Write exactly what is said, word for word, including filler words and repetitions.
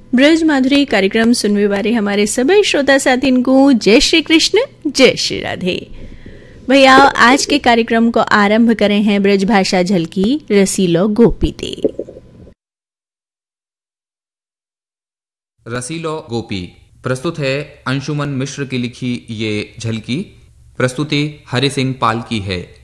ब्रज माधुरी कार्यक्रम सुनने वाले हमारे सभी श्रोता साथीन को जय श्री कृष्ण, जय श्री राधे। भैया आज के कार्यक्रम को आरंभ करें हैं ब्रज भाषा झलकी रसीलो गोपी दे। रसीलो गोपी प्रस्तुत है अंशुमन मिश्र की लिखी ये झलकी। प्रस्तुति हरि सिंह पाल की है।